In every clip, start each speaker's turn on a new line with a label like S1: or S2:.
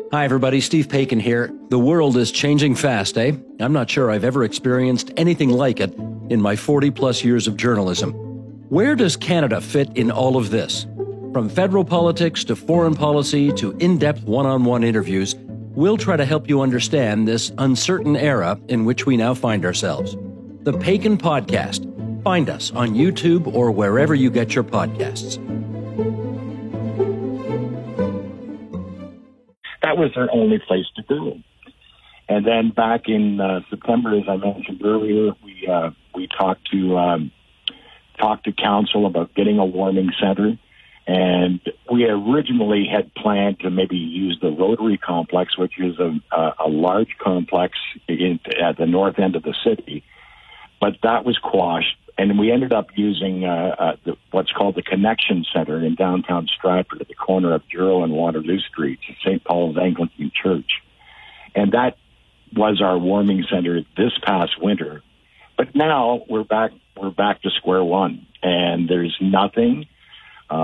S1: Hi, everybody. Steve Paikin here. The world is changing fast, eh? I'm not sure I've ever experienced anything like it in my 40-plus years of journalism. Where does Canada fit in all of this? From federal politics to foreign policy to in-depth one-on-one interviews, we'll try to help you understand this uncertain era in which we now find ourselves. The Paikin Podcast. Find us on YouTube or wherever you get your podcasts.
S2: That was their only place to go. And then back in September, as I mentioned earlier, we talked to council about getting a warming center. And we originally had planned to maybe use the Rotary Complex, which is a large complex at the north end of the city. But that was quashed. And we ended up using what's called the Connection Center in downtown Stratford at the corner of Juro and Waterloo Streets at St. Paul's Anglican Church. And that was our warming center this past winter. But now we're back to square one. And there's nothing. There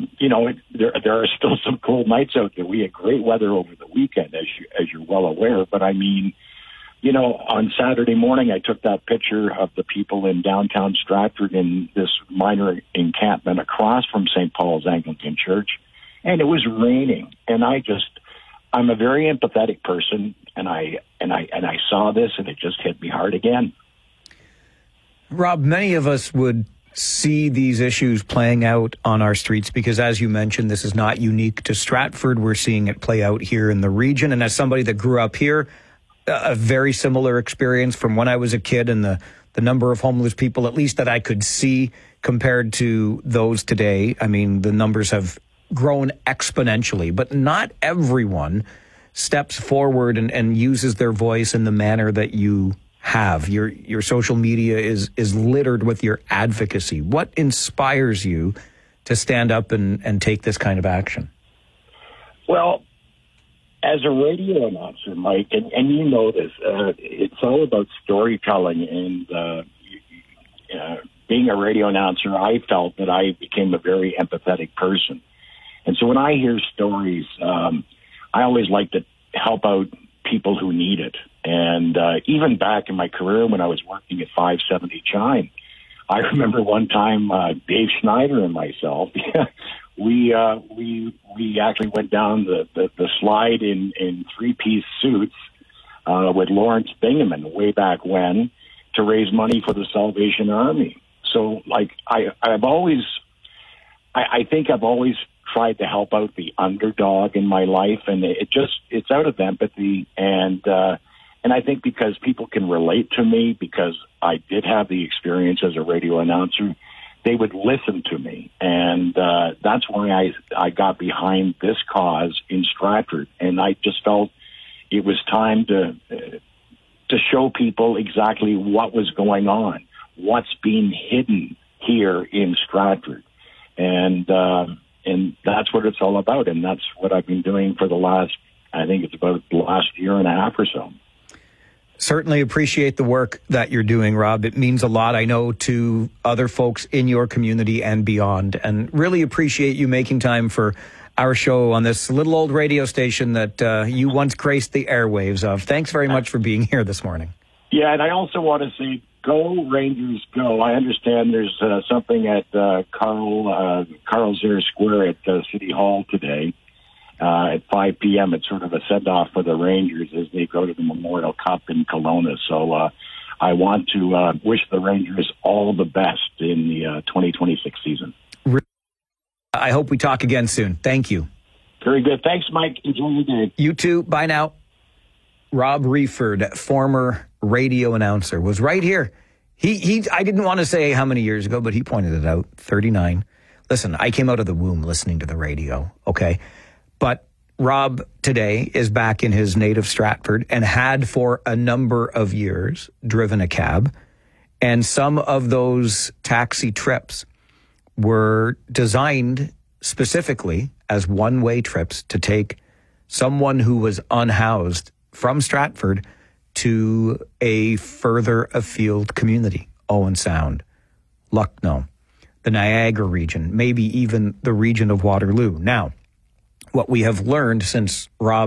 S2: are still some cold nights out there. We had great weather over the weekend, as you're well aware. But I mean, on Saturday morning, I took that picture of the people in downtown Stratford in this minor encampment across from St. Paul's Anglican Church, and it was raining. And I'm a very empathetic person, and I saw this, and it just hit me hard again.
S3: Rob, many of us would see these issues playing out on our streets because, as you mentioned, this is not unique to Stratford. We're seeing it play out here in the region. And as somebody that grew up here, a very similar experience from when I was a kid, and the number of homeless people, at least that I could see compared to those today. I mean, the numbers have grown exponentially, but not everyone steps forward and uses their voice in the manner that you have. Your social media is littered with your advocacy. What inspires you to stand up and take this kind of action? Well, as a radio announcer, Mike, and you know this, it's all about storytelling. And being a radio announcer, I felt that I became a very empathetic person. And so when I hear stories, I always like to help out people who need it. And even back in my career when I was working at 570 Chime, I remember one time Dave Schneider and myself, we actually went down the slide in three-piece suits with Lawrence Bingaman way back when to raise money for the Salvation Army. So, like, I think I've always tried to help out the underdog in my life, and it's out of empathy, and I think because people can relate to me because I did have the experience as a radio announcer, they would listen to me, and that's why I got behind this cause in Stratford, and I just felt it was time to show people exactly what was going on, what's being hidden here in Stratford, and that's what it's all about, and that's what I've been doing for the last year and a half or so. Certainly appreciate the work that you're doing, Rob. It means a lot, I know, to other folks in your community and beyond, and really appreciate you making time for our show on this little old radio station that you once graced the airwaves of. Thanks very much for being here this morning. Yeah, and I also want to say, go Rangers, go. I understand there's something at Carl Zare Square at City Hall today. At 5 p.m., it's sort of a send-off for the Rangers as they go to the Memorial Cup in Kelowna. So I want to wish the Rangers all the best in the 2026 season. I hope we talk again soon. Thank you. Very good. Thanks, Mike. Enjoy your day. You too. Bye now. Rob Wreford, former radio announcer, was right here. I didn't want to say how many years ago, but he pointed it out, 39. Listen, I came out of the womb listening to the radio, okay? But Rob today is back in his native Stratford and had for a number of years driven a cab. And some of those taxi trips were designed specifically as one-way trips to take someone who was unhoused from Stratford to a further afield community, Owen Sound, Lucknow, the Niagara region, maybe even the region of Waterloo. Now, what we have learned since Rob